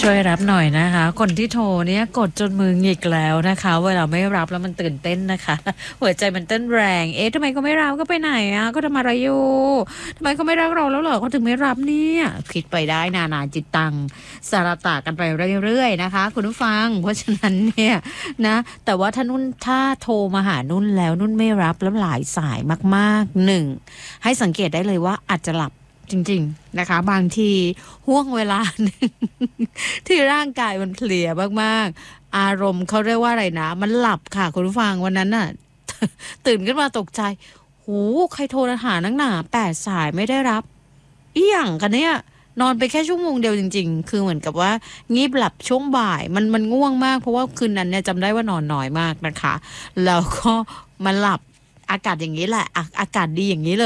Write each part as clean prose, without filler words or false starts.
ช่วยรับหน่อยนะคะคนที่โทรเนี่ยกดจนมือหงิกแล้วนะคะเวลาไม่รับแล้วมันตื่นเต้นนะคะหัวใจมันเต้นแรงทำไมก็ไม่รับก็ไปไหนอ่ะก็ทำอะไรอยู่ทำไมก็ไม่รักเราแล้วเหรอเขาถึงไม่รับเนี่ยคิดไปได้นานาจิตตังสารตากันไปเรื่อยๆนะคะคุณผู้ฟังเพราะฉะนั้นเนี่ยนะแต่ว่าถ้าโทรมาหานุ่นแล้วนุ่นไม่รับแล้วหลายสายมากๆหนึ่งให้สังเกตได้เลยว่าอาจจะหลับจริงๆนะคะบางทีห่วงเวลาที่ร่างกายมันเพลียมากๆอารมณ์เขาเรียกว่าอะไรนะมันหลับค่ะคุณผู้ฟังวันนั้นน่ะ ตื่นขึ้นมาตกใจหูใครโทรหานักหนา8 สายไม่ได้รับอีหยังกันเนี่ยนอนไปแค่ชั่วโมงเดียวจริงๆคือเหมือนกับว่างีบหลับช่วงบ่ายมันง่วงมากเพราะว่าคืนนั้นเนี่ยจำได้ว่านอนน้อยมากนะคะแล้วก็มันหลับอากาศอย่างนี้แหละอากาศดีอย่างนี้เลย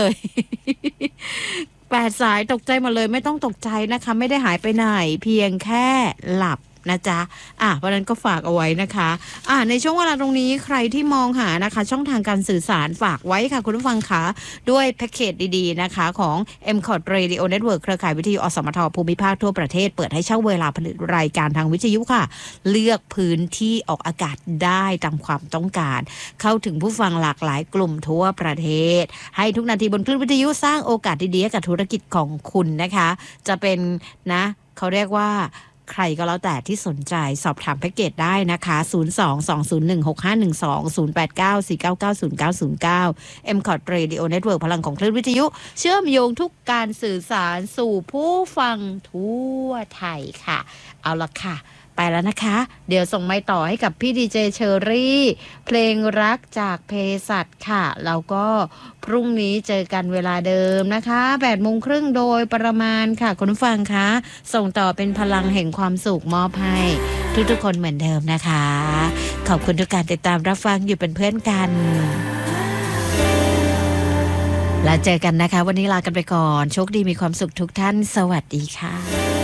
8 สายตกใจหมดเลยไม่ต้องตกใจนะคะไม่ได้หายไปไหนเพียงแค่หลับนะจ๊ะเพราะนั้นก็ฝากเอาไว้นะคะในช่วงเวลาตรงนี้ใครที่มองหานะคะช่องทางการสื่อสารฝากไว้ค่ะคุณผู้ฟังคะด้วยแพ็กเกจดีๆนะคะของ MCOT Radio Network เครือข่ายวิทยุอสมทภูมิภาคทั่วประเทศเปิดให้เช่าเวลาผลิตรายการทางวิทยุค่ะเลือกพื้นที่ออกอากาศได้ตามความต้องการเข้าถึงผู้ฟังหลากหลายกลุ่มทั่วประเทศให้ทุกนาทีบนคลื่นวิทยุสร้างโอกาสดีๆกับธุรกิจของคุณนะคะจะเป็นนะเขาเรียกว่าใครก็แล้วแต่ที่สนใจสอบถามแพ็กเกจได้นะคะ 02-201-6512 089-499-0909 MCOT Radio Network พลังของคลื่นวิทยุเชื่อมโยงทุกการสื่อสารสู่ผู้ฟังทั่วไทยค่ะเอาล่ะค่ะไปแล้วนะคะเดี๋ยวส่งไมค์ต่อให้กับพี่ดีเจเชอรี่เพลงรักจากเภสัชค่ะแล้วก็พรุ่งนี้เจอกันเวลาเดิมนะคะ 8:30 โดยประมาณค่ะคุณผู้ฟังคะส่งต่อเป็นพลังแห่งความสุขมอบให้ทุกๆคนเหมือนเดิมนะคะขอบคุณทุกการติดตามรับฟังอยู่เป็นเพื่อนกันแล้วเจอกันนะคะวันนี้ลากันไปก่อนโชคดีมีความสุขทุกท่านสวัสดีค่ะ